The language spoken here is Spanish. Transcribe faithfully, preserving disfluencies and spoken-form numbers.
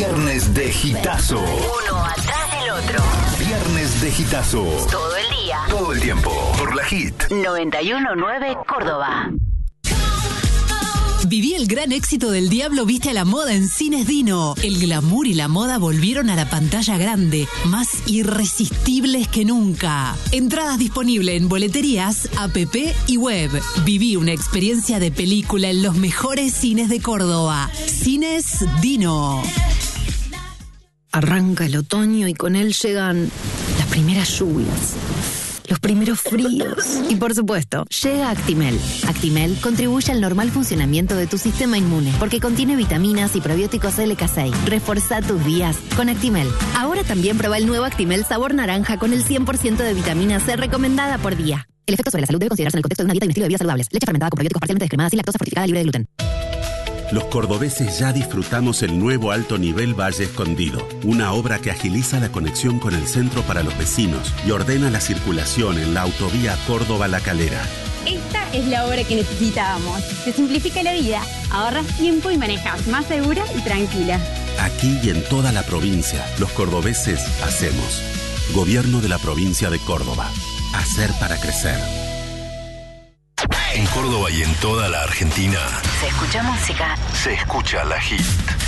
Viernes de Hitazo. Uno atrás del otro. Viernes de Hitazo. Todo el día. Todo el tiempo. Por la Hit. noventa y uno punto nueve Córdoba. Viví el gran éxito del Diablo Viste a la Moda en Cines Dino. El glamour y la moda volvieron a la pantalla grande, más irresistibles que nunca. Entradas disponibles en boleterías, app y web. Viví una experiencia de película en los mejores cines de Córdoba. Cines Dino. Arranca el otoño y con él llegan las primeras lluvias, los primeros fríos. Y por supuesto, llega Actimel. Actimel contribuye al normal funcionamiento de tu sistema inmune porque contiene vitaminas y probióticos L K seis. Reforzá tus días con Actimel. Ahora también prueba el nuevo Actimel sabor naranja con el cien por ciento de vitamina C recomendada por día. El efecto sobre la salud debe considerarse en el contexto de una dieta y un estilo de vida saludables. Leche fermentada con probióticos parcialmente descremadas y lactosa fortificada libre de gluten. Los cordobeses ya disfrutamos el nuevo alto nivel Valle Escondido, una obra que agiliza la conexión con el centro para los vecinos y ordena la circulación en la autovía Córdoba-La Calera. Esta es la obra que necesitábamos. Te simplifica la vida, ahorras tiempo y manejas más segura y tranquila. Aquí y en toda la provincia, los cordobeses hacemos. Gobierno de la provincia de Córdoba. Hacer para crecer. En Córdoba y en toda la Argentina Se escucha música. se escucha la Hit.